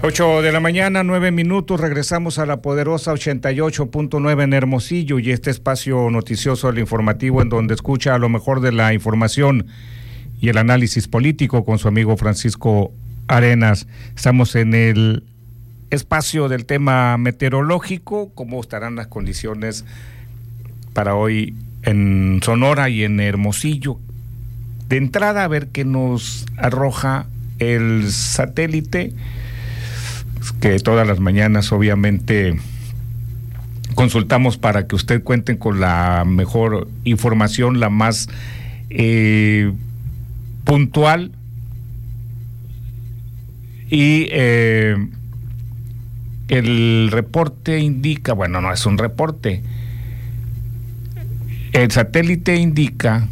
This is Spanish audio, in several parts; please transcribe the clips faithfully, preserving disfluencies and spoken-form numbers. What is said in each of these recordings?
Ocho de la mañana, nueve minutos, regresamos a la poderosa ochenta y ocho punto nueve en Hermosillo y este espacio noticioso, el informativo, en donde escucha a lo mejor de la información y el análisis político con su amigo Francisco Arenas. Estamos en el espacio del tema meteorológico, cómo estarán las condiciones para hoy en Sonora y en Hermosillo. De entrada, a ver qué nos arroja el satélite, que todas las mañanas obviamente consultamos para que usted cuente con la mejor información, la más eh, puntual y eh, el reporte indica, bueno, no es un reporte, el satélite indica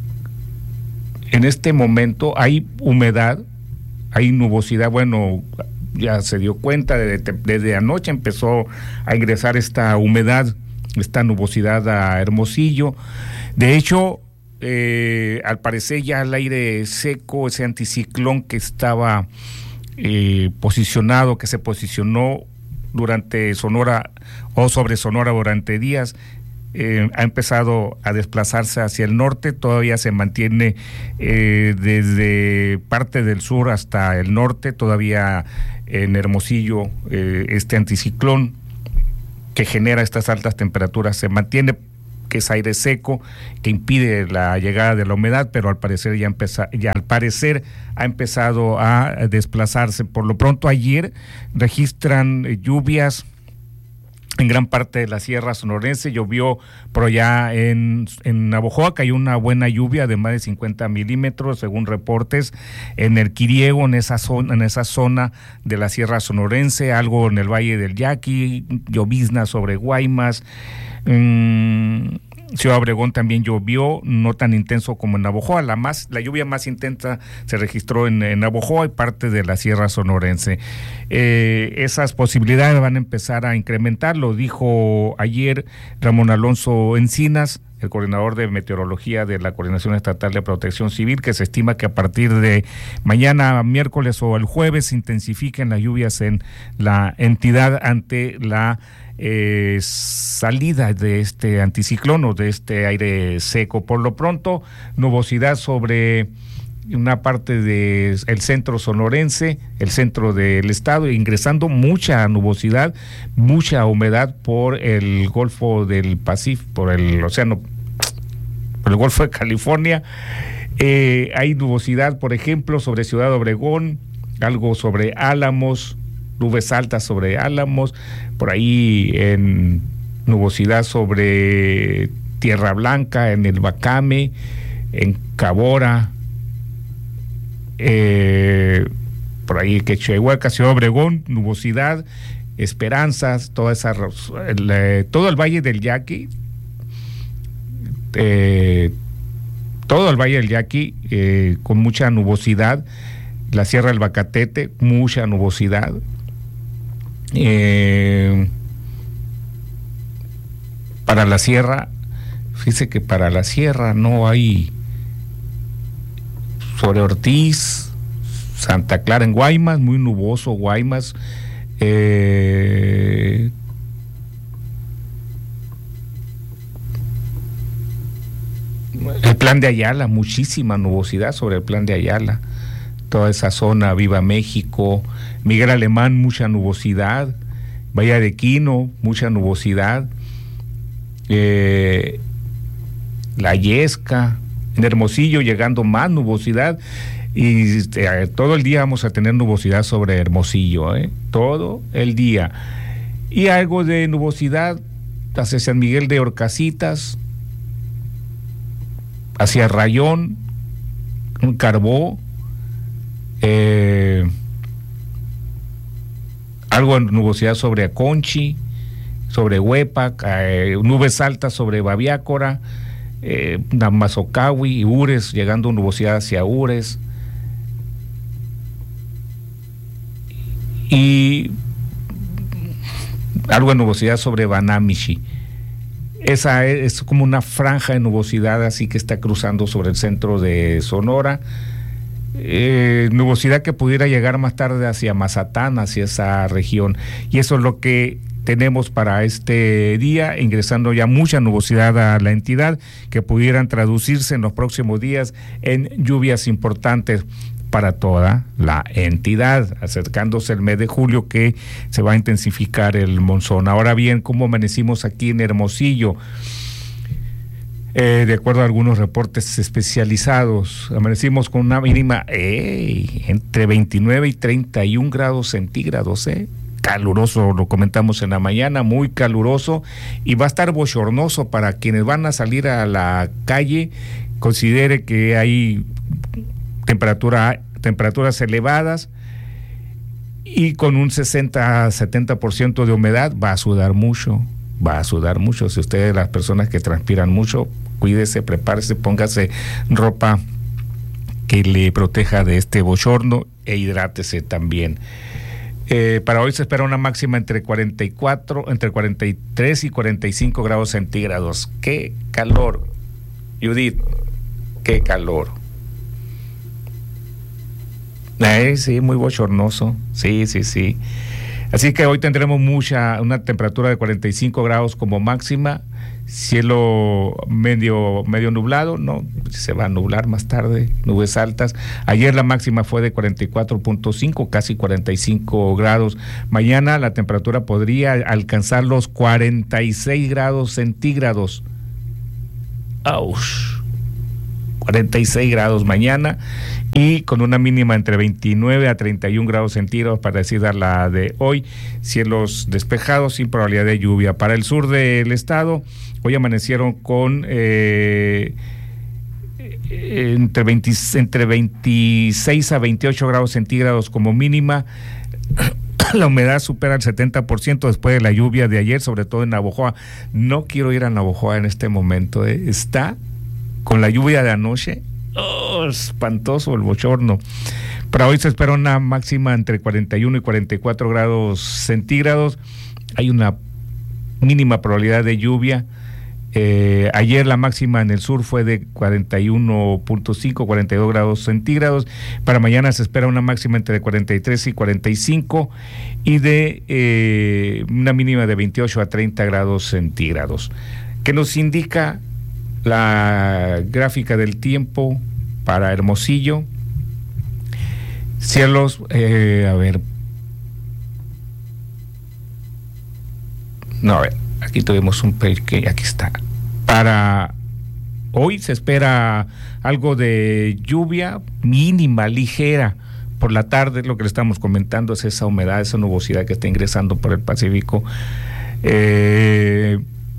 en este momento hay humedad, hay nubosidad, bueno, ya se dio cuenta, desde, desde anoche empezó a ingresar esta humedad, esta nubosidad a Hermosillo. De hecho, eh, al parecer ya el aire seco, ese anticiclón que estaba eh, posicionado, que se posicionó durante Sonora o sobre Sonora durante días, Eh, ha empezado a desplazarse hacia el norte, todavía se mantiene eh, desde parte del sur hasta el norte, todavía en Hermosillo eh, este anticiclón que genera estas altas temperaturas se mantiene, que es aire seco, que impide la llegada de la humedad, pero al parecer ya, empeza, ya al parecer ha empezado a desplazarse. Por lo pronto ayer registran eh, lluvias en gran parte de la sierra sonorense, llovió por allá en, en Navojoa, cayó una buena lluvia de más de cincuenta milímetros, según reportes, en el Quiriego, en esa zona, en esa zona de la sierra sonorense, algo en el Valle del Yaqui, llovizna sobre Guaymas, mmm, Ciudad Obregón también llovió, no tan intenso como en Navojoa. La más, la lluvia más intensa se registró en, en Navojoa y parte de la sierra sonorense. Eh, esas posibilidades van a empezar a incrementar, lo dijo ayer Ramón Alonso Encinas, el coordinador de meteorología de la Coordinación Estatal de Protección Civil, que se estima que a partir de mañana, miércoles o el jueves, se intensifiquen las lluvias en la entidad ante la Eh, salida de este anticiclón o de este aire seco. Por lo pronto, nubosidad sobre una parte del el centro sonorense, el centro del estado, ingresando mucha nubosidad, mucha humedad por el Golfo del Pacífico, por el océano, por el Golfo de California. Eh, hay nubosidad, por ejemplo, sobre Ciudad Obregón, algo sobre Álamos, nubes altas sobre Álamos, por ahí en nubosidad sobre Tierra Blanca, en el Bacame, en Cabora, eh, por ahí que Chihuahua, Ciudad Obregón, nubosidad, Esperanzas, toda esa, el, todo el Valle del Yaqui, eh, todo el Valle del Yaqui eh, con mucha nubosidad, la Sierra del Bacatete, mucha nubosidad. Eh, para la sierra, fíjese que para la sierra no hay, sobre Ortiz, Santa Clara en Guaymas, muy nuboso Guaymas, eh, el Plan de Ayala, muchísima nubosidad sobre el Plan de Ayala, toda esa zona, Viva México, Miguel Alemán, mucha nubosidad, Valle de Quino, mucha nubosidad, eh, La Yesca, en Hermosillo llegando más nubosidad, y eh, todo el día vamos a tener nubosidad sobre Hermosillo, eh, todo el día, y algo de nubosidad hacia San Miguel de Orcasitas, hacia Rayón, Carbó, eh, algo de nubosidad sobre Aconchi, sobre Huepac, eh, nubes altas sobre Babiácora, eh, Namazocahui y Ures, llegando nubosidad hacia Ures, y algo de nubosidad sobre Banamichi. Esa es, es como una franja de nubosidad así que está cruzando sobre el centro de Sonora. eh, nubosidad que pudiera llegar más tarde hacia Mazatán, hacia esa región. Y eso es lo que tenemos para este día, ingresando ya mucha nubosidad a la entidad, que pudieran traducirse en los próximos días en lluvias importantes para toda la entidad, acercándose el mes de julio, que se va a intensificar el monzón. Ahora bien, ¿cómo amanecimos aquí en Hermosillo? Eh, de acuerdo a algunos reportes especializados, amanecimos con una mínima ¡ey! entre veintinueve y treinta y un grados centígrados, ¿eh? Caluroso, lo comentamos en la mañana, muy caluroso, y va a estar bochornoso para quienes van a salir a la calle. Considere que hay temperatura, temperaturas elevadas y con un sesenta a setenta por ciento de humedad. Va a sudar mucho, va a sudar mucho. Si ustedes, las personas que transpiran mucho, cuídese, prepárese, póngase ropa que le proteja de este bochorno e hidrátese también. Eh, para hoy se espera una máxima entre cuarenta y cuatro, entre cuarenta y tres y cuarenta y cinco grados centígrados. ¡Qué calor, Judith! ¡Qué calor! Eh, sí, muy bochornoso. Sí, sí, sí. Así que hoy tendremos mucha, una temperatura de cuarenta y cinco grados como máxima. Cielo medio medio nublado, no, se va a nublar más tarde, nubes altas. Ayer la máxima fue de cuarenta y cuatro punto cinco, casi cuarenta y cinco grados. Mañana la temperatura podría alcanzar los cuarenta y seis grados centígrados. ¡Auch! cuarenta y seis grados mañana, y con una mínima entre veintinueve a treinta y un grados centígrados para decir la de hoy. Cielos despejados sin probabilidad de lluvia. Para el sur del estado, hoy amanecieron con eh, entre, veinte, entre veintiséis a veintiocho grados centígrados como mínima. La humedad supera el setenta por ciento después de la lluvia de ayer, sobre todo en Navojoa. No quiero ir a Navojoa en este momento, ¿eh? Está con la lluvia de anoche, oh, espantoso el bochorno. Para hoy se espera una máxima entre cuarenta y uno y cuarenta y cuatro grados centígrados. Hay una mínima probabilidad de lluvia. Eh, ayer la máxima en el sur fue de cuarenta y uno punto cinco, cuarenta y dos grados centígrados. Para mañana se espera una máxima entre cuarenta y tres y cuarenta y cinco, y de eh, una mínima de veintiocho a treinta grados centígrados. ¿Qué nos indica la gráfica del tiempo para Hermosillo? Cielos, eh, a ver, no, a ver, aquí tuvimos un pequeño, aquí está. Para hoy se espera algo de lluvia mínima, ligera. Por la tarde, lo que le estamos comentando es esa humedad, esa nubosidad que está ingresando por el Pacífico. Eh,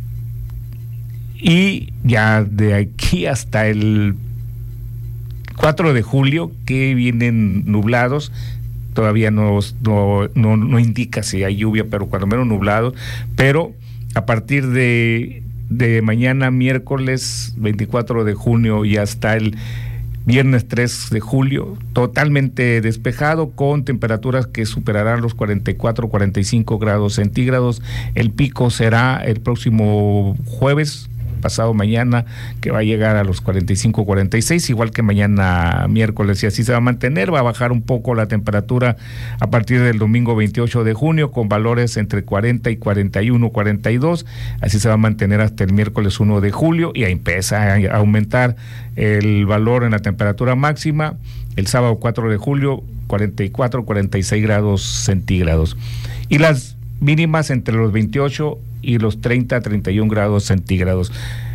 y ya de aquí hasta el cuatro de julio, que vienen nublados, todavía no, no, no, no indica si hay lluvia, pero cuando menos nublados. Pero a partir de, de mañana, miércoles veinticuatro de junio, y hasta el viernes tres de julio, totalmente despejado, con temperaturas que superarán los cuarenta y cuatro, cuarenta y cinco grados centígrados. El pico será el próximo jueves, pasado mañana, que va a llegar a los cuarenta y cinco, cuarenta y seis, igual que mañana miércoles, y así se va a mantener. Va a bajar un poco la temperatura a partir del domingo veintiocho de junio, con valores entre cuarenta y cuarenta y uno, cuarenta y dos, así se va a mantener hasta el miércoles uno de julio, y ahí empieza a aumentar el valor en la temperatura máxima el sábado cuatro de julio, cuarenta y cuatro, cuarenta y seis grados centígrados, y las mínimas entre los veintiocho y los treinta a treinta y un grados centígrados.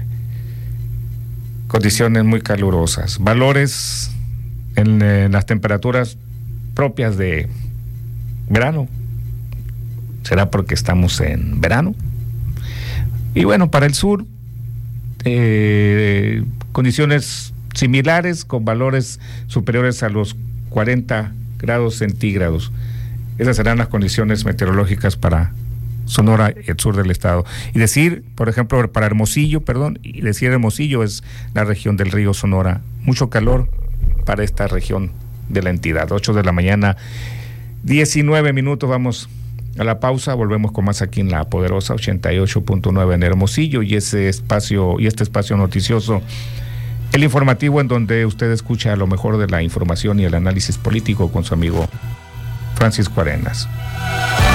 Condiciones muy calurosas, valores en, en las temperaturas propias de verano. ¿Será porque estamos en verano? Y bueno, para el sur, eh, condiciones similares, con valores superiores a los cuarenta grados centígrados. Esas serán las condiciones meteorológicas para Sonora y el sur del estado. Y decir, por ejemplo, para Hermosillo, perdón, y decir Hermosillo es la región del río Sonora. Mucho calor para esta región de la entidad. ocho de la mañana, diecinueve minutos. Vamos a la pausa, volvemos con más aquí en La Poderosa ochenta y ocho punto nueve en Hermosillo, y ese espacio, y este espacio noticioso El informativo en donde usted escucha lo mejor de la información y el análisis político con su amigo Francisco Arenas.